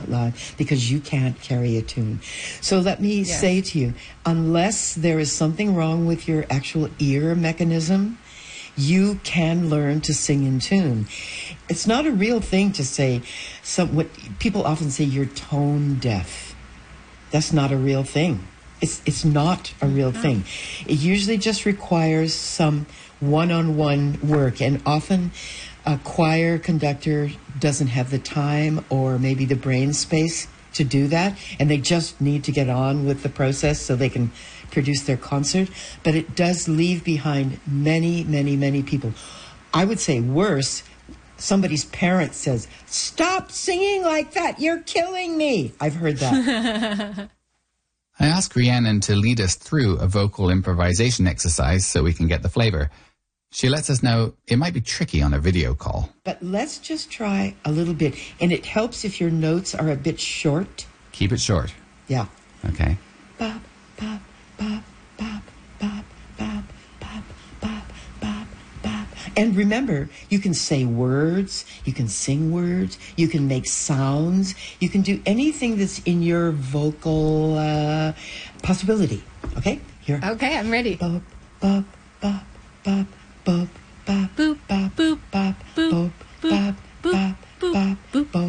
loud because you can't carry a tune. So let me say to you, unless there is something wrong with your actual ear mechanism, you can learn to sing in tune. It's not a real thing to say, what people often say, you're tone deaf. That's not a real thing. It's not a real thing. It usually just requires some one-on-one work, and often a choir conductor doesn't have the time or maybe the brain space to do that, and they just need to get on with the process so they can produce their concert. But it does leave behind many, many, many people. I would say worse, somebody's parent says, "Stop singing like that, you're killing me." I've heard that. I asked Rhiannon to lead us through a vocal improvisation exercise so we can get the flavor. She lets us know it might be tricky on a video call. But let's just try a little bit. And it helps if your notes are a bit short. Keep it short. Yeah. Okay. Bop, bop, bop, bop, bop, bop, bop, bop, bop, bop. And remember, you can say words, you can sing words, you can make sounds, you can do anything that's in your vocal possibility. Okay? Here. Okay, I'm ready. Bop, bop, bop, bop. Bop, bop, boop, bop, boop, bop, boop, bop, bop, bop, boop, boop.